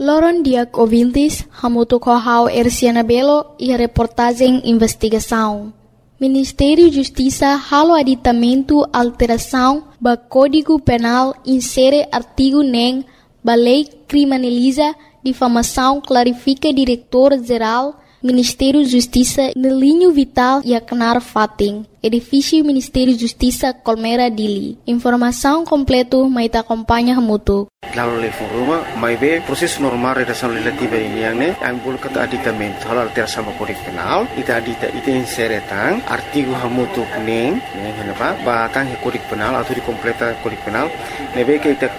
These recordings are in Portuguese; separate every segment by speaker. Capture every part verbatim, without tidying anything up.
Speaker 1: Loron Diak Ouvintes, Hamuto Kohau Erciana Belo e a reportagem Investigação. Ministério da Justiça halo aditamento alteração ba Código Penal insere artigo nem ba lei criminaliza difamação clarifica diretor-geral Ministério da Justiça no linho vital e acnar fating. Edifício Ministério da Justiça Colmeira Dili. Informação completa mas acompanha Hamuto.
Speaker 2: Lalu level rumah, mai be proses normal redação legislativa ini yang ne, ambul kata aditamento, halal terasa Kode Penal, ita adita ita insere tang artigo hamutu neng, neng kenapa? Batang Kode Penal atau dikompleta Kode Penal, nebe ke ita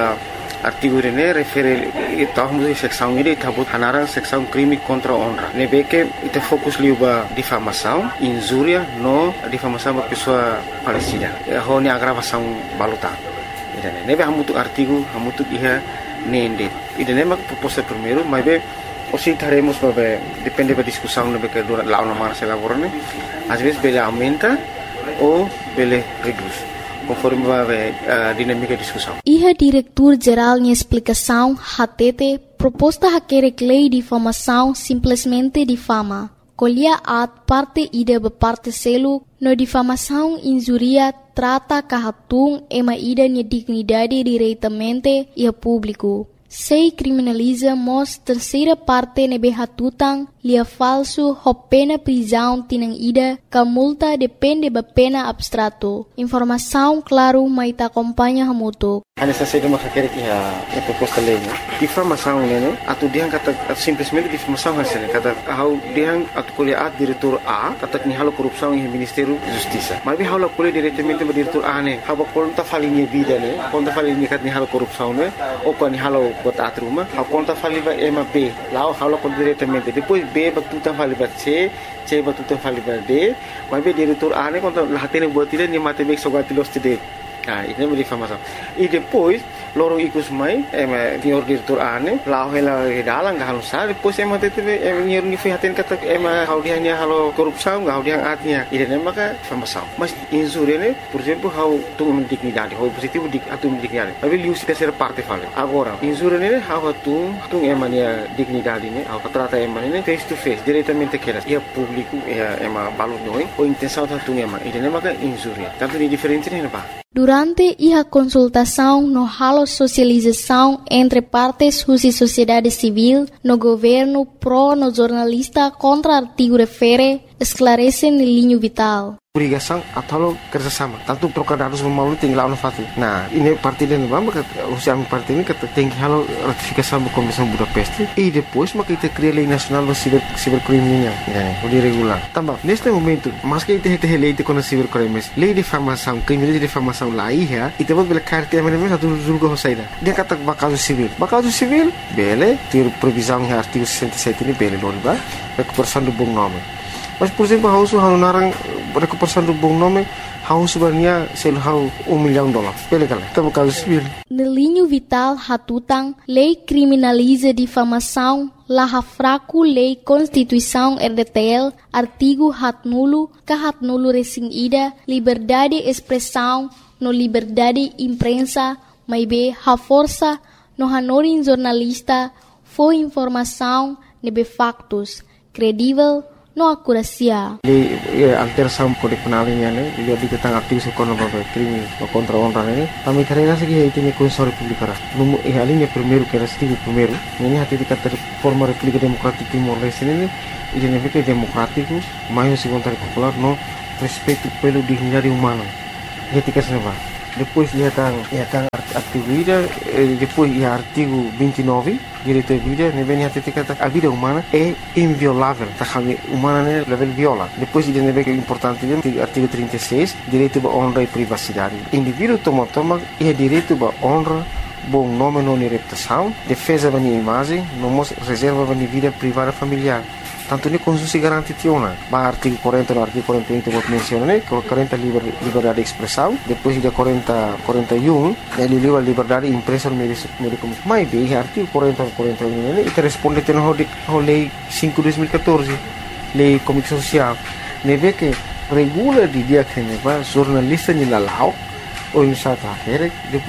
Speaker 2: artigo ini refere ita hamutu seksão ini tabut hanaran seksão crime contra honra. Nebe ke ita fokus liuba difamação, injuria, no difamação ba pessoa falecida. Ho ni agravação baluta. Idane nebe hamutu artigo hamutu iha nende idane mak proposta primeiro mas be osi taremos babe depende da discussão nebe que dura lá na marcha laborane às vezes bele aumenta ou bele reduz conforme babe a dinâmica da discussão.
Speaker 1: Iha diretor geral em explicação hatete proposta hakere lei de difamação simplesmente difama. Colhia at parte ida be parte selo no difamação injuria trata kahatung ema ida nia dignidade diretamente e a público. Sei criminaliza mos terceira parte nebe hatutang lia falso ho pena prisão tinang ida ka multa depende ba pena abstrato. Informação claro mas ta acompanha hamuto.
Speaker 2: Hanya saja cuma hakere que a proposta lei, né? Difamação, né? Atu diang kata simplesmente difamação hasilnya kata hau diang atu kuliah at diretor A kata ni halo korupsão em Ministério da Justiça. Mas bi halo kuliah diretamente ba diretor A ne, haba konta falinha vida ne, konta falinha kat ni halo korupsão ne, ou kan ni halo bota atruma, hau konta faliva ema B, lá halo kon diretamente. Depois B ba tutan faliva C, C ba tutan faliva D, mas bi diretor A ne konta lahatene buat dia ni matemek sogatilos tide. Ah, ini é difamação. E depois, loro ikus mai, é senhor diretor ane, lau hela dalang gak halus sah. Depois ema tete ema nyer ni fihaten kata ema hau dia nya halo korupsão, gak hau dia atnya. Ini nama ka difamação. Mas insure ne, por exemplo, hau tu dignidade, hau positivo dik atu dignidade. Tapi liu si terceira parte fale. Agora, insure ne hau tu tu ema nia dignidade ne, hau trata ema ne face to face, diretamente keras. Ia público, ia ema balut noi, ou intenção tu ema. Ini nama ka insure. Tanto ni diferente ne apa?
Speaker 1: Durante a consultação no halo socialização entre partes e sociedade civil, no governo pro no jornalista contra artigo refere, esclarece no linho vital.
Speaker 2: Obrigação atau kerjasama. Tanto trocar dados melalui tinggal fati. Nah, ini parti dan bamba usia parti ini kata tinggi halo ratifikasi sama Komisi Budapest. E depois maka kita cria lei nacional do ciber cibercriminal, ya, o de regular. Também neste momento, mas que kita kita lei de com cibercrimes, lei de difamação, crime de difamação lá ia, e temos bela carta a mesma satu julga hosaida. Dia kata bakal civil. Bakal civil, bele, ter previsão em artigo sessenta e sete ini bele loriba, recuperação do bom nome. Mas, por exemplo, hau su hau narang recuperação do bom nome, hau sebenarnya sel hau um milhão de dólares. Bele kala, tamo caso civil.
Speaker 1: No linho vital hatutang, lei criminaliza difamação, la fraco lei Constituição R D T L, artigo hat nulo, ka hat nulo resing ida, liberdade expressão, no liberdade imprensa, mas be ha força, no hanorin jornalista, foi informação, nebe factos, credível, no acuracia.
Speaker 2: Di alteração Kode Penal ini ne, dia diketang aktif sekolah bapak krimi contra honra ne. Kami karena segi itu ni Konstitusi Republik Arab. Numu eh alinya primeiro que era artigo primeiro. Ini hati dikata forma República Democrática Timor-Leste ini, ini negara democrático, mais segundo popular no respeito pelo dignidade humana. Ketika senapa. Depois dia tang, dia tang artigo ida, depois ia artigo vinte e nove, direito à vida, ne vem hati dikata a vida humana é inviolável, tá kami humana ne level viola. Depois dia ne vem importante dia artigo trinta e seis, direito à honra e privacidade. Indivíduo toma toma é direito à honra, bom nome não reputação, defesa da minha imagem, não reserva da minha vida privada familiar. Tanto ni Constitusi garanti tiona, ba artigo quarenta no artigo quarenta e um vou mencionar, né? quarenta liber, liberdade de expressão, depois de quarenta, quarenta e um, ele livre liberdade de imprensa no meio de comunicação. Mas bem, artigo quarenta, quarenta e um, né? E responde tendo a lei cinco de dois mil e quatorze, lei de comunicação social, né? Vê que regula de dia que ne va jornalista ni lalau, ou em South Africa, depois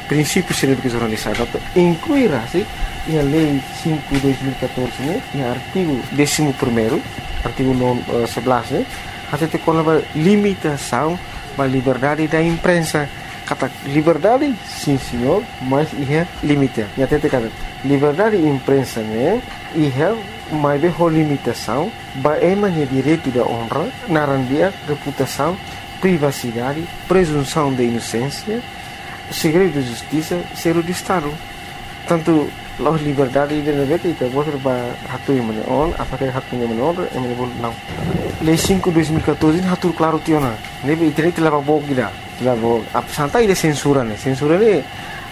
Speaker 2: princípios científicos jornalizados, incluirá-se a Lei cinco de dois mil e catorze, né, e artigo décimo primeiro, artigo sebelas, né, até com a limitação da liberdade da imprensa. Kata liberdade, sim senhor, mas é limite. E até kata liberdade da imprensa, né, é mais bem limitação, é manhã direito da honra, narandia, reputação, privacidade, presunção de inocência, segredo de justiça, segredo de Estado. Tanto a liberdade de negara itu boleh berhatu yang mana on, apakah hatunya mana on, yang mana boleh não. Lei cinco de dois mil e catorze hatu claro tiona. Nebe internet telah bawa kita, telah bawa. Apa santai dia censura ni, censura ni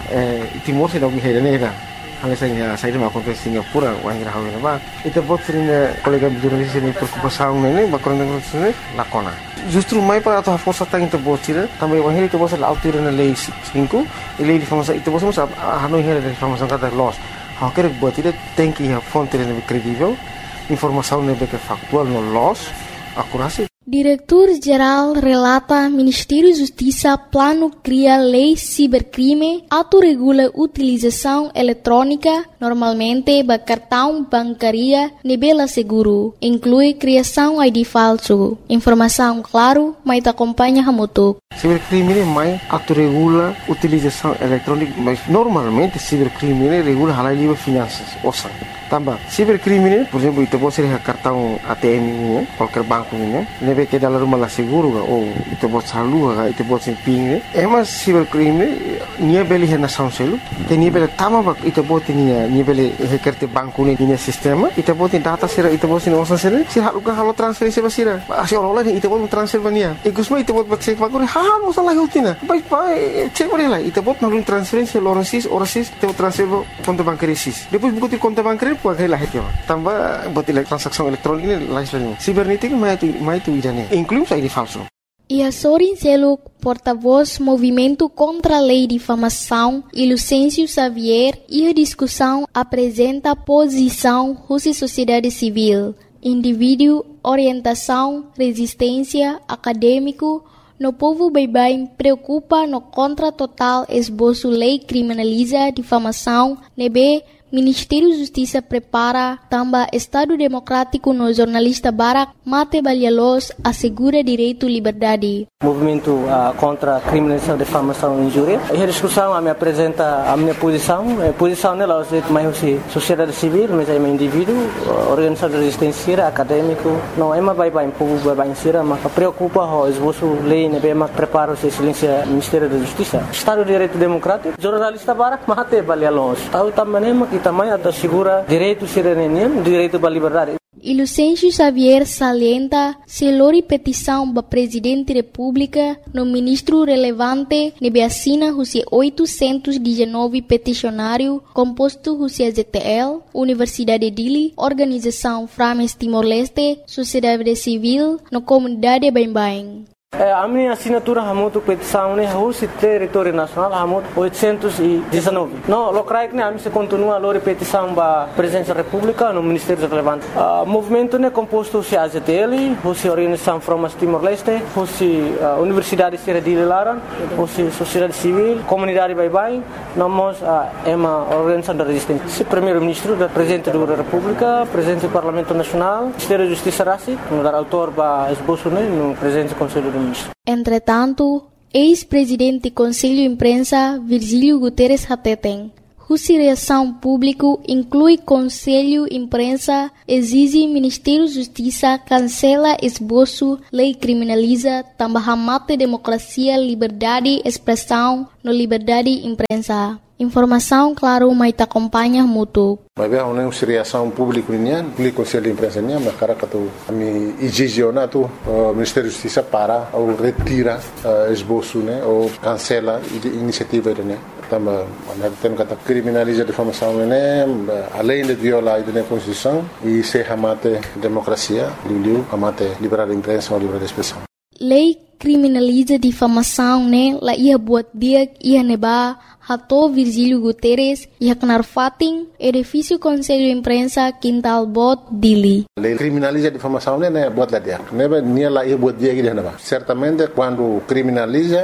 Speaker 2: Timor se dah pergi hari ni kan. Hal saya saya dah makan ke Singapura, orang yang hawi nama. Itu buat sering kolega jurnalis ini preocupação ni, bakuran dengan sini lakona. Justru mai para atau força tang itu buat sih, tambah orang itu buat selalu tiru na lei cinco, lei difamação itu buat semua hanoi hari difamação kata loss. Hal kira buat itu tem que a fonte lebih kredibel, informação lebih factual no loss, akurasi.
Speaker 1: Diretor-Geral relata Ministério da Justiça plano cria lei cibercrime, autorregula utilização eletrônica, normalmente ba cartão bancária nebela seguro, inclui criação I D falso. Informação claro, mas te acompanha hamutuk.
Speaker 2: Cibercrime mais autorregula utilização eletrônica, mas normalmente cibercrime regula halal livre finanças, osa. Tambah, cibercrime, por exemplo, itu pode ser cartão A T M ini, qualquer banco ini, nebe que dalam rumah lah seguro ga, ou itu pode salur ga, itu pode ping ni. Emas cibercrime, nia beli hena sound selu, te nia beli tama bak, itu pode nia nia beli hekerte banco ni nia sistema, itu pode data sira, itu pode nia osan sira, si halu ga halu transferensi basira, asyik orang lain itu pode transfer bania, ikusma itu pode cek banco ni, halu salah ultina, baik baik cek boleh lah, itu pode nalun transferensi orang sis, orang sis, itu transfer konto bankari sis, depois buku ti konto bankari puai lah heti orang, tambah buat transaksi elektronik ini lain lain, sibernetik mai tu mai tu idane, inclusive I D falso.
Speaker 1: E Sorin Seluk, porta-voz Movimento contra a Lei de Difamação, e Lucêncio Xavier, e a discussão apresenta posição Rússia Sociedade Civil, indivíduo, orientação, resistência, acadêmico, no povo bem-bem preocupa no contra total esboço lei criminaliza difamação, nebe Ministério da Justiça prepara também Estado Democrático no jornalista Barak Mate Balialos assegura direito à liberdade.
Speaker 3: Movimento uh, contra a criminalização, difamação e injúria. E a discussão a me apresenta a minha posição. A posição dela é mais sociedade civil, mas é um indivíduo, organização de resistência, acadêmico. Não é mais bem povo bem sira, mas preocupa o esboço lei, né, mas prepara o silêncio Ministério da Justiça. Estado de Direito Democrático, jornalista Barak Mate Balialos. Tahu também e também assegura direito cidadania, direito à liberdade.
Speaker 1: E Lucêncio Xavier salienta se lori petição para Presidente da República no ministro relevante nebe assina Rússia oitocentos e dezenove peticionário composto Rússia Z T L, Universidade de Dili, Organização Frames Timor-Leste, Sociedade Civil, no Comunidade Bem-Bem.
Speaker 3: A minha assinatura hamutu petição ne Rússia território nacional hamutu oitocentos e dezenove. No, locrai que a mim se continua a lori petição ba presença da República no Ministério relevante. O movimento ne composto se A Z T L, Rússia Organização Frames Timor-Leste, Rússia Universidade Sierra de Laran, Rússia Sociedade Civil, Comunidade Bye-Bye, nós é uma organização da resistência. Se primeiro-ministro da Presidente da República, Presidente do Parlamento Nacional, Ministério da Justiça Rassi, no dar autor ba esboço ne no Presidente do Conselho do
Speaker 1: Entretanto, ex-presidente do Conselho de Imprensa Virgílio Guterres Hateten, Rússia Reação Público inclui Conselho de Imprensa, exige Ministério da Justiça cancela esboço, lei criminaliza, também mata democracia, liberdade, expressão, no liberdade de imprensa. Informação, claro, mas te acompanha muito.
Speaker 4: Mas bem, a Rússia Reação Público nian, o Conselho de Imprensa nian, mas cara que tu a mim exigionar tu o Ministério da Justiça para ou retira esboço, né, ou cancela a iniciativa né. Também, nós temos que criminalizar a difamação, né, além de violar a Constituição e se amate democracia, liu amate liberdade de imprensa ou liberdade de expressão.
Speaker 1: Lei criminaliza difamação, né, lá ia buat dia ia neba Hato Virgílio Guterres ia kenar fating edifício Conselho de Imprensa Quintal Bot Dili.
Speaker 4: Lei criminaliza a difamação, né, buat lá dia. Neba nia lá ia buat dia que dia neba. Certamente quando criminaliza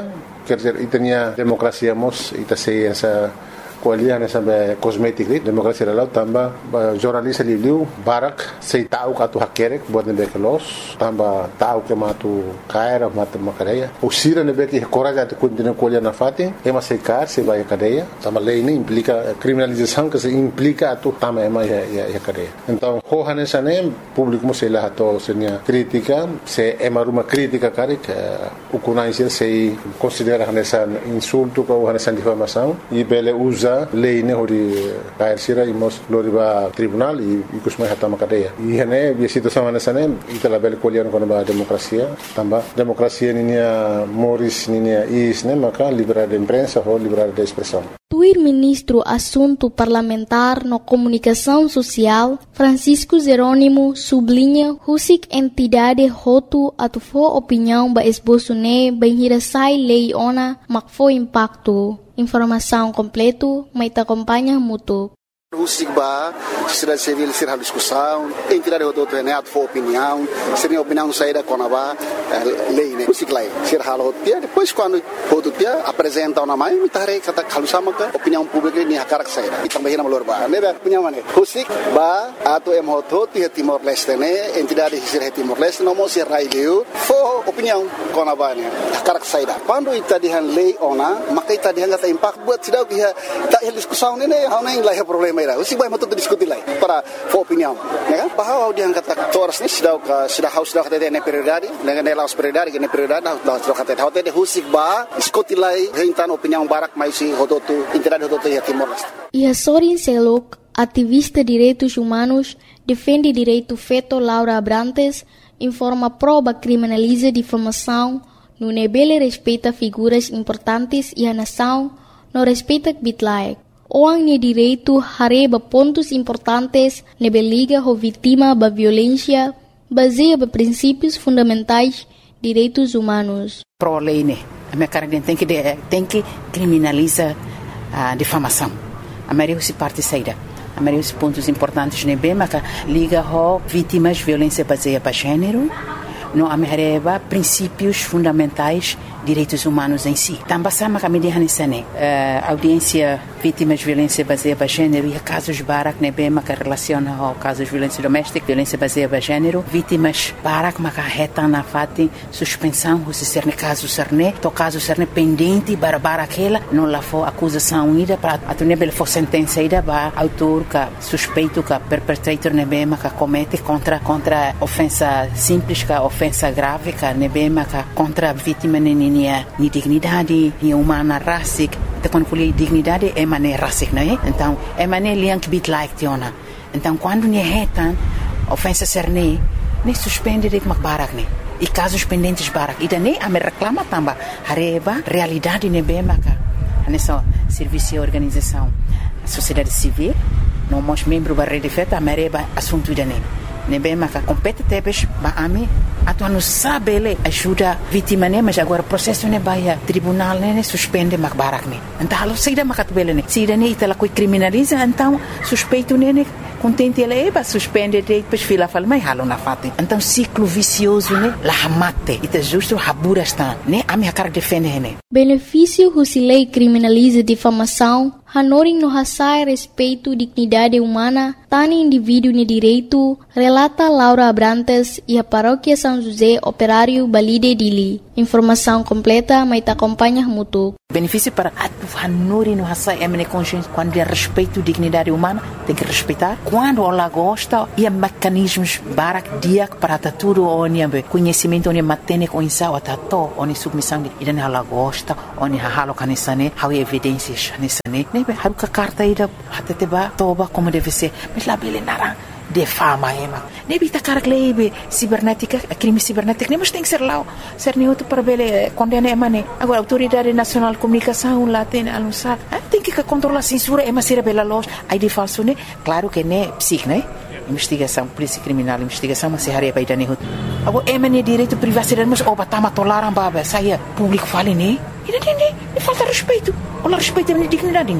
Speaker 4: quer dizer, e tinha democracia mos, e tá sei essa kualiah na sampai kosmetik ni demokrasi lalau tambah jurnalis liu barak sei tahu katu hakerek buat nebe kelos tambah tahu ke matu kaira matu makadeia usira nebe que coragem de continuar kualiah na fati ema sei kar sei vai cadeia tambah lei ni implica criminalização que se implica tu tambah ema ya ya cadeia então hohan sane público mo sei lá to senia crítica se ema ruma crítica kari que o conhecer sei considera nessa insulto que o nessa difamação e bele usa lei ne hori kair sira imos loriba tribunal e kusmai hatama cadeia e hene bi situação nessa ne itala bele kolian kono ba demokrasia tamba demokrasia ninia moris ninia is ne maka liberdade de imprensa ou liberdade de expressão.
Speaker 1: Tuir ministro assunto parlamentar no comunicação social Francisco Jerônimo sublinha husik entidade hotu atu fo opinião ba esboço ne bem hirasai lei ona mak fo impacto. Informação completo, mas te acompanha muito.
Speaker 5: O SIGBA, sociedade civil, ser a discussão, entidade do Neto for opinião, seria opinião saída com a lei, né? O SIGLAI, ser a rotia, depois quando o rotia apresenta uma mãe, me tarei que está calusama que opinião pública nem a cara que saída. E também na Malorba, né? Opinião né? O SIGBA, ato é moto, tinha Timor-Leste, né? Entidade de ser Timor-Leste, não mostra raio, for opinião com a mãe, a cara que saída. Quando está de lei ona, mas está de hanga impacto buat cidade que está discussão, né? Não nem lá é problema. O SIGBA mau tuh diskusi lagi para opinião, ya kan? Bahwa dia kata toras ni sudah sudah haus sudah kata dia prioridade, dengan dia laus prioridade, dengan prioridade dah sudah kata dia. Hotel dia o SIGBA diskusi lagi tentang opinião barak mais si hototu entidade hototu ya Timor-Leste.
Speaker 1: E a Sorin Selok, ativista de direitos humanos, defende direito feito Laura Abrantes, informa prova criminaliza difamação, no nebele respeita figuras importantes e a nação não respeita bitlaek. Orang ni direito hareba pontos importantes nebe liga ho vítima ba violência baseia ba princípios fundamentais direitos humanos.
Speaker 6: Pro lei né, a minha cara tem que tem que criminaliza a difamação. A maioria se parte saída. A maioria dos pontos importantes nebe mas liga ho vítimas violência baseia ba gênero. No amereba princípios fundamentais direitos humanos em si. Também sama kami dihanisane uh, audiência vítimas de violência baseada em gênero e casos barak nebe maka relaciona ao casos de violência doméstica, violência baseada em gênero, vítimas barak maka reta na fati suspensão se ser ne caso serne, to caso serne pendente para barakela, não lá for acusação ida para atu nebe for sentença ida ba autor ka suspeito ka perpetrator nebe maka comete contra contra ofensa simples ka ofensa grave ka nebe maka contra vítima nini ni dignidade, ni humana racic, te quando fui dignidade é mané racic, não é? Então é mané liank bit like tiona. Então quando ni retan ofensa serne, ni suspende de makbarak ne. E casos pendentes barak. E daí a me reclama tamba hareba realidade ne be maka. Nessa serviço e organização, a sociedade civil, não mos membro da rede feta, a mereba assunto dane. Nebe maka competitebes ba ami atu anu sabele ajuda vítima ne mas agora processo ne baia tribunal ne suspende mak barak ne então halo saída makat bele ne saída ne itala coi criminaliza então suspeito ne ne contente ele ba suspende depois fila fala mai halo na fati então ciclo vicioso ne la hamate ita justo habura está ne ami akar defende ne
Speaker 1: benefício husilei criminaliza difamação hanoring no hasai respeito dignidade humana tani indivíduo ne direito relata Laura Abrantes e a paróquia São José Operário Balide Dili. Informação completa, mas te acompanha muito.
Speaker 6: Benefício para a Nori no Hassai é consciência quando é respeito à dignidade humana, tem que respeitar. Quando ela gosta, e há mecanismos barak dia para tudo onde conhecimento onde matene com insau atato onde submissão e daí ela gosta onde halo canisane há evidências canisane nem bem haruka carta ida até te ba toba como deve ser mas lá bele nara de fama ema nem bita carglebe cibernética crime cibernético nem mas tem que ser lá ser nem outro para bele condena ema ne agora autoridade nacional de comunicação lá tem anunciar tem que controlar a censura ema ser bela loja aí de falso né claro que né psic né investigação polícia criminal investigação mas se haria para dane agora ema ne direito privacidade mas oba tama toleram baba saia público fale né e não tem nem falta respeito olha respeito a minha dignidade né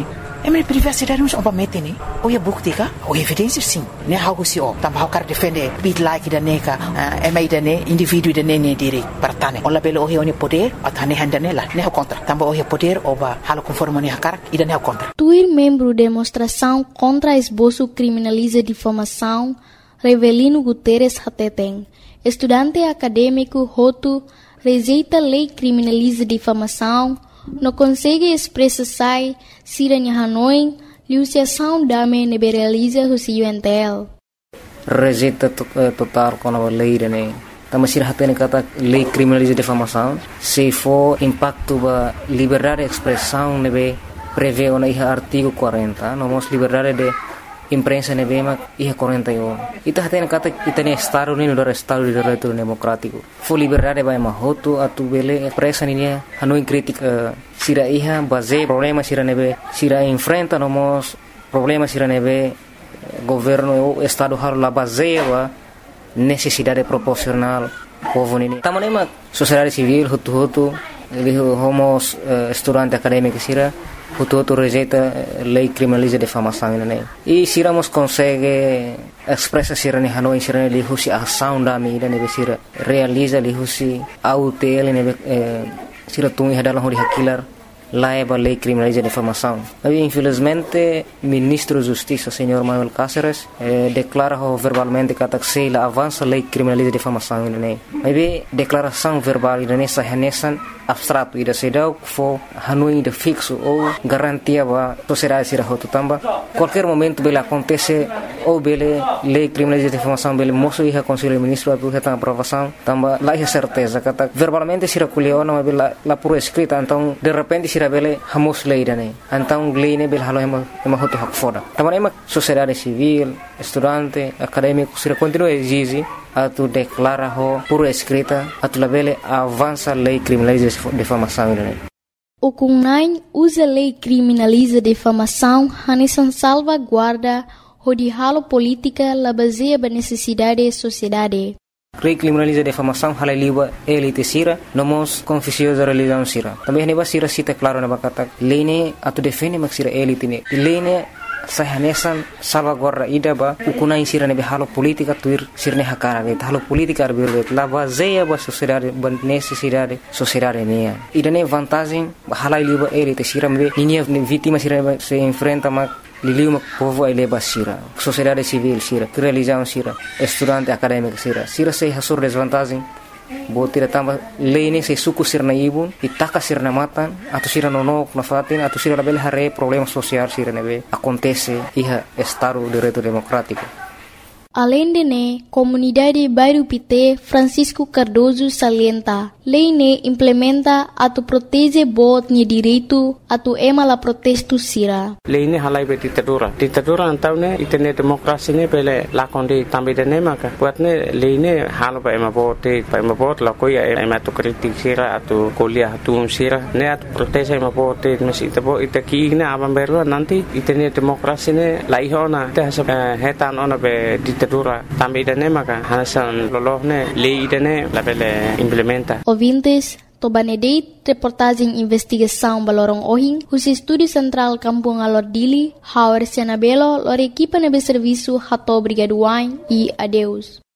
Speaker 6: É minha privacidade não oba mete né. Ou é bukti ka? Ou evidência sim. Né algo se o. Tambah cara defender bit like da neka. É mais da né indivíduo da né né direito para tane. Ola belo o é poder, a tane handa nela. Né contra. Tambah o é poder oba halo conforme né cara e da né contra.
Speaker 1: Tuir membro demonstração contra esboço criminaliza difamação, Revelino Guterres Hateteng. Estudante acadêmico Hotu rejeita lei criminaliza difamação, não consegue expressar sai, siranya Hanoi, liusiação dame neberaliza o C U N T L.
Speaker 7: Rejeita total com a lei, né? Tama sira hatene kata lei criminaliza difamação, se for impacto ba liberdade de expressão nebe prevê o iha artigo quarenta, nomos liberdade de imprensa nebe mak iha quarenta e um. Ita hatene kata ita ne estado ni no estado de direito democrático. Fo liberdade ba mahoto atu bele expressa ni Hanoi crítica sira iha base problema sira nebe sira enfrenta nomos problema sira nebe governo o estado haro la base ba necessidade proporcional povo nini. Tamanema sociedade civil hutu-hutu ele homos uh, estudante acadêmico sira hutu-hutu rejeita lei criminaliza difamação né. E siramos consegue expressa sira ni Hanoi sira ni husi ação da mi da nebe sira realiza li husi autel nebe eh, sira tungi hadalah hori hakilar laiba lei criminaliza difamação. Mas infelizmente ministro da Justiça senhor Manuel Cáceres eh, declara verbalmente que ataque la avança lei criminaliza difamação né. Mas declaração verbal né sahanesan abstrato ida sedau fo Hanoi de fixo ou garantia ba sociedade sira hotu tamba qualquer momento bela acontece ou bele lei criminaliza difamação bele moço iha conselho ministro atu reta aprovação tamba lá é certeza kata verbalmente sira kuliona mas bela la pura escrita então de repente sira bele hamos lei dane então lei ne bela halo ema ema hotu hak foda tamba ema sociedade civil estudante acadêmico sira continua exige atu declara ho pura escrita atu labele avança lei criminaliza difamação né.
Speaker 1: O Kunnain usa lei criminaliza difamação hanesan salvaguarda hodihalo política la baseia ba necessidade sociedade.
Speaker 7: Lei criminaliza difamação halai liba elite sira nomos confissio da religião sira. Também neba sira cita claro na bakata lei ne atu defende mak sira elite ne. Lei ne sahanesan salvaguarda ida ba ukunai sira nebe halo politika tuir sirne hakara ge halo politika arbir la baseia ba sociedade ba necessidade sociedade ne ida ne vantagem halai liba elite sira me linha vítima sira se enfrenta ma liliu povo ele ba sira sociedade civil sira religião sira estudante acadêmico sira sira se hasur desvantagem botira tamba lei se suku sirna ibun itaka sirna matan atau sira nonok na fatin atau sira label hare problema social sira nebe acontece iha estado de direito democrático.
Speaker 1: Além de ne, comunidade Bairro Pité Francisco Cardoso salienta, lei ne implementa atu protege bot ni direito atu ema la protesto sira.
Speaker 3: Lei ne halai be ditadura. Ditadura antau ne itene demokrasi ne pele lakondi tambi de ne maka. Buat ne lei ne halo ba ema bote, ba ema bot la koya ema tu kritik sira atu kuliah atu sira ne atu protege ema bote mesi tabo itaki ne abam beru nanti itene demokrasi ne laihona te hasa hetan ona be ditadura tambi de ne maka hanasan lolohne lei de ne la pele implementa.
Speaker 1: Ouvintes, Tobanedeit, reportagem investigação Balorong Ohing, os Estúdio Central Kampung Alor Dili, Hauer Sianabelo, lor equipa nebe serviço Hato Brigaduain e adeus.